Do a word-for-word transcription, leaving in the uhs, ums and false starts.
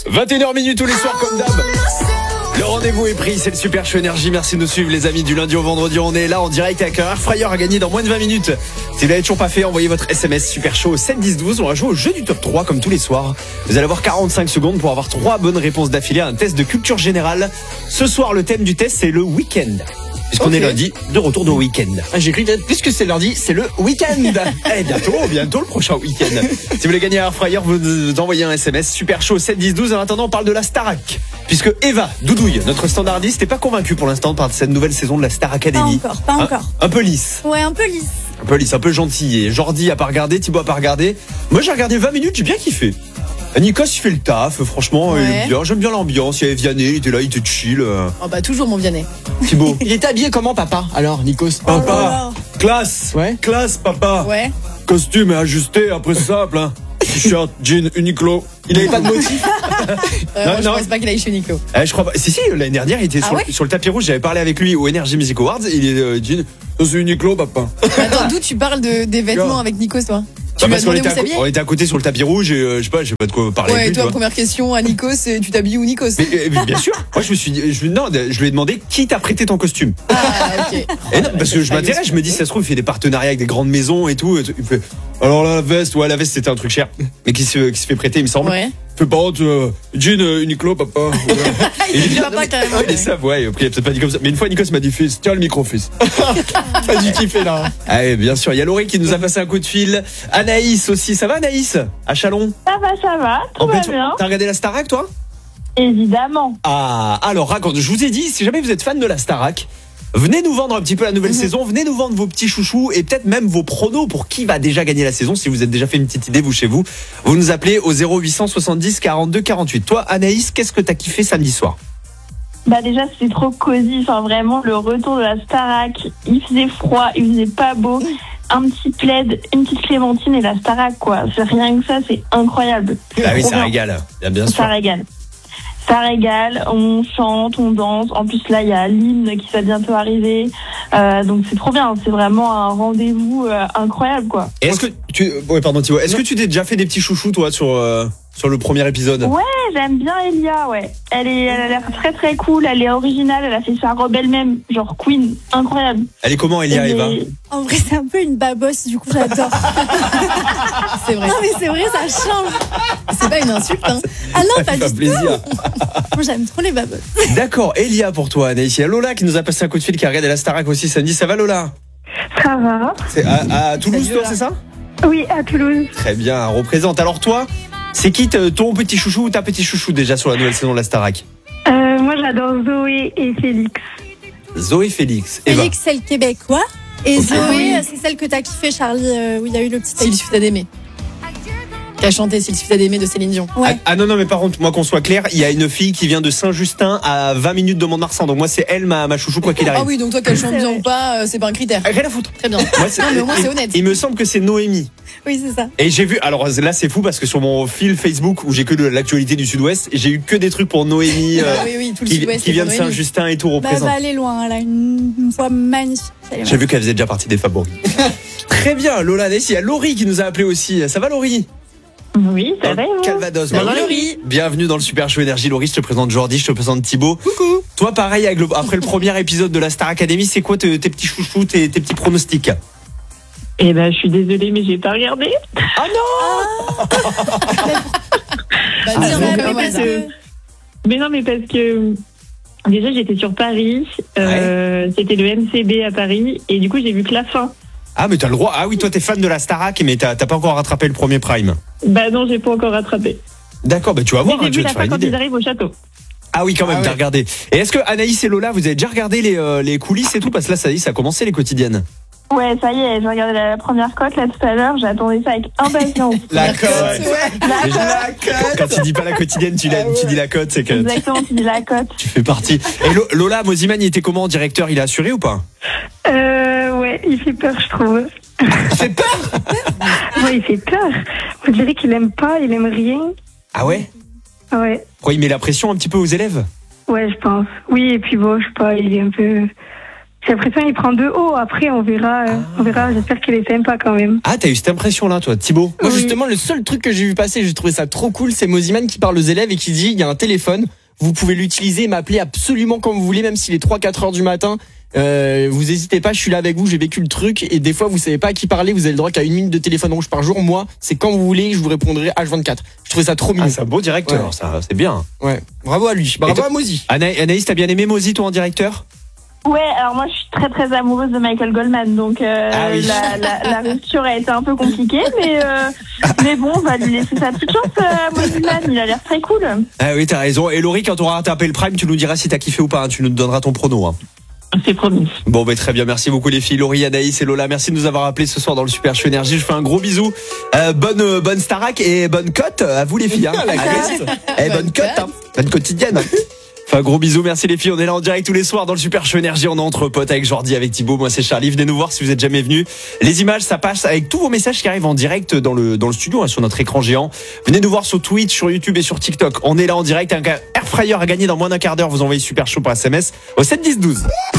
vingt et une heures minutes tous les soirs comme d'hab. Le rendez-vous est pris, c'est le Super Show Énergie. Merci de nous suivre les amis, du lundi au vendredi. On est là en direct avec un Air Fryer à gagner dans moins de vingt minutes. Si vous l'avez toujours pas fait, envoyez votre S M S Super Show au sept dix douze. On va jouer au jeu du top trois comme tous les soirs. Vous allez avoir quarante-cinq secondes pour avoir trois bonnes réponses d'affilée à un test de culture générale. Ce soir, le thème du test, c'est le week-end. Puisqu'on okay. est lundi, de retour de week-end. Ah, j'ai cru que puisque c'est lundi, c'est le week-end. Eh, bientôt, bientôt le prochain week-end. Si vous voulez gagner un Air Fryer, vous, vous envoyez un S M S Super Show sept dix douze. En attendant, on parle de la Starac. Puisque Eva Doudouille, notre standardiste, n'est pas convaincue pour l'instant par cette nouvelle saison de la Star Academy. Pas encore, pas encore. Un, un peu lisse. Ouais, un peu lisse. Un peu lisse, un peu gentil. Et Jordi a pas regardé, Thibaut a pas regardé. Moi, j'ai regardé vingt minutes, j'ai bien kiffé. Nikos, il fait le taf, franchement, ouais. il est bien. J'aime bien l'ambiance. Il y avait Vianney, il était là, il était chill. Oh bah toujours mon Vianney. Thibaut. Il est habillé comment, papa? Alors, Nikos. Papa, oh classe, ouais. classe, papa. Ouais. Costume est ajusté, après simple. Hein. T-shirt, jean, Uniqlo. Il avait pas de motif. euh, non, moi, je non. pense pas qu'il aille chez Uniqlo. Eh, je crois pas. Si si, l'année dernière, il était ah sur, ouais le, sur le tapis rouge. J'avais parlé avec lui au Energy Music Awards. Il est euh, jean. C'est Uniqlo, papa. Attends, d'où tu parles de, des vêtements avec Nikos, toi? Tu bah m'as demandé où on, s'habiller. on était à côté sur le tapis rouge et euh, je sais pas, je sais pas de quoi parler. Ouais, avec lui, toi, première question à Nikos, tu t'habilles où Nikos? mais, mais, bien sûr. Moi, je me suis dit, je, non, je lui ai demandé qui t'a prêté ton costume. Ah, ok. Et non, parce que je m'intéresse, je me dis, ça se trouve, il fait des partenariats avec des grandes maisons et tout. Et tout. Il fait, alors là, la veste, ouais, la veste, c'était un truc cher, mais qui se, qui se fait prêter, il me semble. Ouais. Fais pas honte, euh, jean, euh, Uniqlo, papa. Ouais. il dit papa carrément. Ouais, ça, ouais, après, il a peut-être pas dit comme ça. Mais une fois, Nikos m'a dit, fils, tiens le micro, fils. T'as dû kiffer là. Ah, oui, bien sûr. Il y a Laurie qui nous a passé un coup de fil. Anaïs aussi. Ça va, Anaïs? À Chalon? Ça va, ça va. Tout va bien. T'as regardé la Starac, toi? Évidemment. Ah, alors, raconte. Je vous ai dit, si jamais vous êtes fan de la Starac, venez nous vendre un petit peu la nouvelle mmh. saison, venez nous vendre vos petits chouchous et peut-être même vos pronos pour qui va déjà gagner la saison. Si vous êtes déjà fait une petite idée, vous chez vous, vous nous appelez au zéro huit cent soixante-dix quarante-deux quarante-huit. Toi, Anaïs, qu'est-ce que t'as kiffé samedi soir? Bah déjà, c'était trop cosy. Enfin, vraiment, le retour de la Starac. Il faisait froid, il faisait pas beau. Un petit plaid, une petite clémentine et la Starac, quoi. C'est rien que ça, c'est incroyable. C'est ah oui, ça bien. régale. Bien sûr. Ça régale. Ça régale, on chante, on danse. En plus, là, il y a l'hymne qui va bientôt arriver. Euh, donc, c'est trop bien. C'est vraiment un rendez-vous euh, incroyable, quoi. Et est-ce que tu... Ouais, pardon, Thibaut. Est-ce que tu t'es déjà fait des petits chouchous, toi, sur, euh, sur le premier épisode? Ouais, j'aime bien Elia, ouais. Elle, est, elle a l'air très, très cool. Elle est originale. Elle a fait sa robe elle-même. Genre Queen. Incroyable. Elle est comment, Elia, Elle Eva est... En vrai, c'est un peu une babosse. Du coup, j'adore. C'est vrai. Non, mais c'est vrai, ça change. C'est pas une insulte, hein. Ah non, pas du tout. plaisir. Moi, j'aime trop les babosses. D'accord, Elia pour toi, Anaïs. Il y a Lola qui nous a passé un coup de fil, qui a regardé la Starac aussi samedi. Ça va, Lola? Ça va. C'est à, à Toulouse, Salut, toi, c'est ça? Oui, à Toulouse. Très bien, représente. Alors toi, c'est qui ton petit chouchou ou ta petit chouchou déjà sur la nouvelle saison de la Starac? euh, Moi, j'adore Zoé et Félix. Zoé, Félix. Eva. Félix, c'est le québécois. Et Okay. Zoé, c'est celle que t'as kiffé, Charlie, euh, où il y a eu le petit S'il suffit d'aimer. Qui a chanté S'il suffit d'aimer de Céline Dion. Ouais. Ah, ah non, non, mais par contre, moi qu'on soit clair, il y a une fille qui vient de Saint-Justin à vingt minutes de Mont-de-Marsan. Donc moi, c'est elle, ma, ma chouchou, quoi qu'il arrive. Ah oui, donc toi qu'elle chante bien ou pas, euh, c'est pas un critère. Rien à foutre. Très bien. Moi, c'est- Non, mais au moins il- c'est honnête. Il me semble que c'est Noémie. Oui, c'est ça. Et j'ai vu, alors là c'est fou parce que sur mon fil Facebook où j'ai que de l'actualité du Sud-Ouest, j'ai eu que des trucs pour Noémie euh, Ah oui, oui, tout le qui, Sud-Ouest. qui vient de c'est pour Noémie. Saint-Justin et tout Bah, elle représente. va aller loin. Elle a une, une voix magnifique. Elle est J'ai vu qu'elle faisait déjà partie des favoris. Très bien, Lola, Anaïs, il y a Laurie qui nous a appelé aussi. Ça va, Laurie? Oui, ça va. Dans Calvados. Ça va, Bah, Laurie? Bienvenue dans le Super Show Énergie. Laurie, je te présente Jordi, je te présente Thibaut. Coucou. Toi, pareil, avec le- après le premier épisode de la Star Academy, c'est quoi tes, tes petits chouchous, tes, tes petits pronostics? Eh ben, je suis désolée, mais j'ai pas regardé. Ah non! Bah, Ah, dis un mais peu non, comme parce ça. que- mais non, mais parce que déjà j'étais sur Paris, euh, c'était le M C B à Paris, et du coup j'ai vu que la fin. Ah, mais t'as le droit. Ah oui, toi, t'es fan de la Starac, mais t'as, t'as pas encore rattrapé le premier prime. Bah non, j'ai pas encore rattrapé. D'accord, bah tu vas Mais voir, j'ai hein, tu vu vas la te faire fin une quand idée. ils arrivent au château. Ah oui, quand même, Ah t'as ouais. regardé. Et est-ce que Anaïs et Lola, vous avez déjà regardé les, euh, les coulisses et tout? Parce que là, ça y est, ça a commencé les quotidiennes. Ouais, ça y est, j'ai regardé la première cote là tout à l'heure, j'attendais ça avec impatience. La cote, ouais. La cote. Quand tu dis pas la quotidienne, tu, la- tu dis la cote, c'est que tu, Exactement, tu dis la cote. tu fais partie. Et Lo- Lola, Moziman, il était comment, directeur? Il a assuré ou pas? Euh, ouais, il fait peur, je trouve. Il fait peur? Ouais, il fait peur. On dirait qu'il aime pas, il aime rien. Ah ouais? Ouais, Quoi, il met la pression un petit peu aux élèves? ouais, je pense. Oui, et puis bon, je sais pas, il est un peu... J'ai l'impression qu'il prend de haut. Après, on verra. euh, On verra. J'espère qu'il est sympa quand même. Ah, t'as eu cette impression-là, toi, Thibaut? Moi, Oui. justement, le seul truc que j'ai vu passer, j'ai trouvé ça trop cool, c'est Moziman qui parle aux élèves et qui dit, il y a un téléphone, vous pouvez l'utiliser et m'appeler absolument quand vous voulez, même s'il est trois quatre heures du matin. Euh, vous hésitez pas, je suis là avec vous, j'ai vécu le truc. Et des fois, vous savez pas à qui parler, vous avez le droit qu'à une minute de téléphone rouge par jour. Moi, c'est quand vous voulez, je vous répondrai H vingt-quatre. Je trouvais ça trop mignon. Ah, c'est un beau directeur, Ouais. ça, c'est bien. Ouais, bravo à lui, bravo toi- à Mozi. Ana- Anaïs, t'as bien aimé Mozi, toi, en directeur? Ouais, alors moi je suis très très amoureuse de Michael Goldman, donc euh, Ah oui. la, la, la rupture a été un peu compliquée, mais euh, mais bon, on va lui laisser sa petite chance à Moziman, il a l'air très cool. Ah oui, t'as raison. Et Laurie, quand on aura rattrapé le prime, tu nous diras si t'as kiffé ou pas, hein. Tu nous donneras ton prono, hein. C'est promis. Bon, ben très bien, merci beaucoup les filles, Laurie, Anaïs et Lola, merci de nous avoir appelés ce soir dans le Super Show Énergie. Je fais un gros bisou. Euh, bonne euh, bonne Starac et bonne cote à vous les filles. Hein. La Allez. cote. Eh, bonne cote, hein. Bonne quotidienne. Enfin, gros bisous, merci les filles. On est là en direct tous les soirs dans le Super Show Énergie. On est entre potes avec Jordi, avec Thibaut. Moi, c'est Charlie. Venez nous voir si vous êtes jamais venus. Les images, ça passe avec tous vos messages qui arrivent en direct dans le, dans le studio, hein, sur notre écran géant. Venez nous voir sur Twitch, sur YouTube et sur TikTok. On est là en direct. Un air fryer à gagner dans moins d'un quart d'heure. Vous envoyez Super Show par S M S au sept dix douze.